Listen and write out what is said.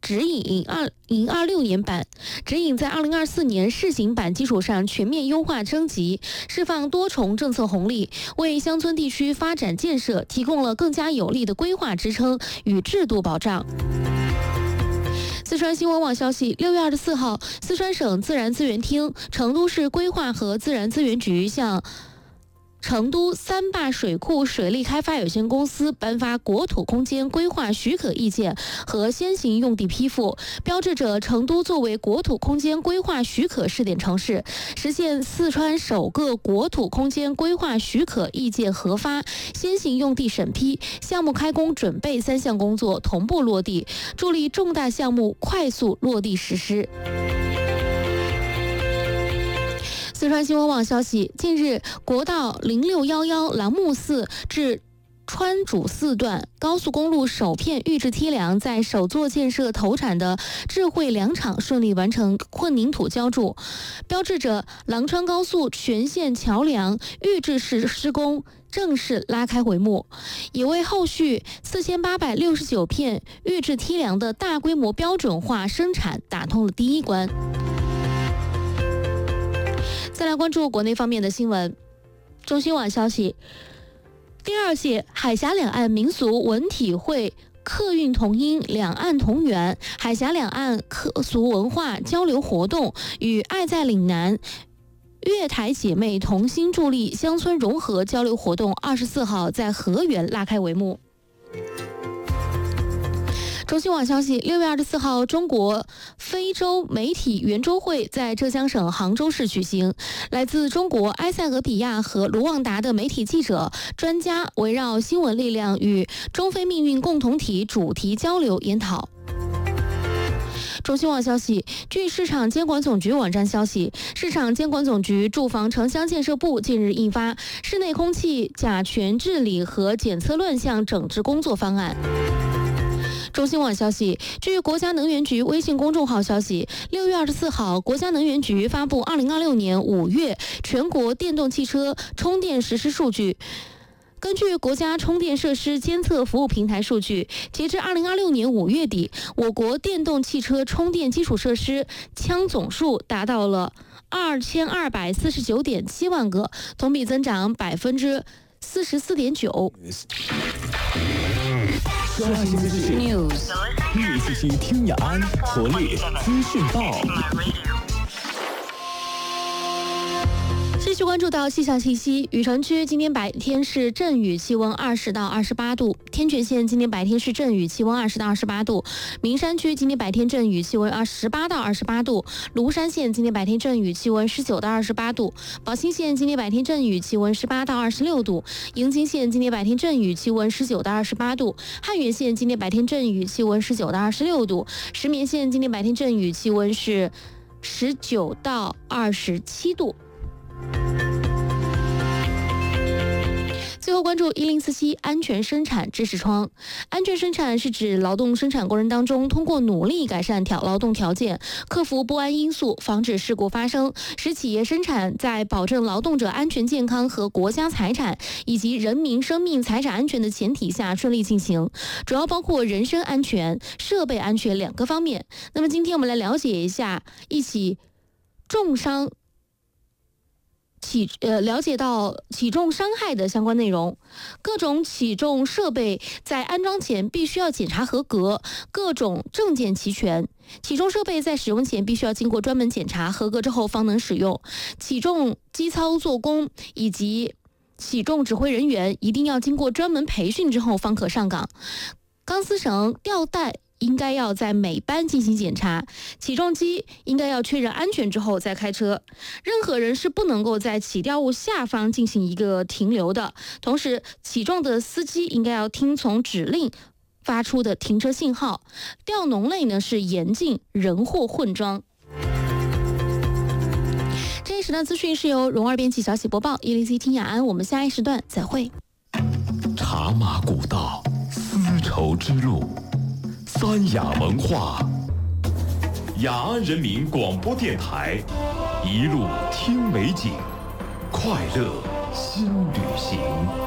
指引2026年版，指引在2024年试行版基础上全面优化升级，释放多重政策红利，为乡村地区发展建设提供了更加有力的规划支撑与制度保障。四川新闻网消息，6月24号，四川省自然资源厅、成都市规划和自然资源局向成都三坝水库水利开发有限公司颁发国土空间规划许可意见和先行用地批复，标志着成都作为国土空间规划许可试点城市，实现四川首个国土空间规划许可意见核发、先行用地审批、项目开工准备3项工作同步落地，助力重大项目快速落地实施。四川新闻网消息，近日，国道0611朗木寺至川主寺段高速公路首片预制梯梁在首座建设投产的智慧梁场顺利完成混凝土浇筑，标志着廊川高速全线桥梁预制施工正式拉开帷幕，也为后续4869片预制梯梁的大规模标准化生产打通了第一关。再来关注国内方面的新闻。中新网消息，第2届海峡两岸民俗文体会客运同音，两岸同源海峡两岸客俗文化交流活动与爱在岭南粤台姐妹同心助力乡村融合交流活动24号在河源拉开帷幕。中新网消息，6月24号，中国非洲媒体圆桌会在浙江省杭州市举行，来自中国、埃塞俄比亚和卢旺达的媒体记者、专家围绕新闻力量与中非命运共同体主题交流研讨。中新网消息，据市场监管总局网站消息，市场监管总局住房城乡建设部近日印发《室内空气甲醛治理和检测乱象整治工作方案》。中新网消息，据国家能源局微信公众号消息，6月24号，国家能源局发布2026年5月全国电动汽车充电实施数据。根据国家充电设施监测服务平台数据，截至2026年5月底，我国电动汽车充电基础设施枪总数达到了2249.7万个，同比增长44.9%。 刷新资讯 News， 密信息听雅安，活力资讯报。 继续关注到气象信息，雨城区今天白天是阵雨，气温20到28度；天全县今天白天是阵雨，气温20到28度；名山区今天白天阵雨，气温18到28度；庐山县今天白天阵雨，气温19到28度；宝兴县今天白天阵雨，气温18到26度；迎津县今天白天阵雨，气温19到28度；汉源县今天白天阵雨，气温19到26度；石棉县今天白天阵雨，气温是19到27度。最后关注1047安全生产知识窗。安全生产是指劳动生产过程当中，通过努力改善劳动条件，克服不安因素，防止事故发生，使企业生产在保证劳动者安全健康和国家财产以及人民生命财产安全的前提下顺利进行，主要包括人身安全、设备安全2个方面。那么今天我们来了解一下一起了解到起重伤害的相关内容。各种起重设备在安装前必须要检查合格，各种证件齐全。起重设备在使用前必须要经过专门检查合格之后方能使用。起重机操作工以及起重指挥人员一定要经过专门培训之后方可上岗。钢丝绳、吊带应该要在每班进行检查，起重机应该要确认安全之后再开车。任何人是不能够在起吊物下方进行一个停留的。同时，起重的司机应该要听从指令发出的停车信号。吊农类呢是严禁人货混装。这一时段资讯是由蓉儿编辑，小喜播报，104听雅安，我们下一时段再会。 茶马古道，丝绸之路，三雅文化，雅安人民广播电台，一路听美景，快乐新旅行。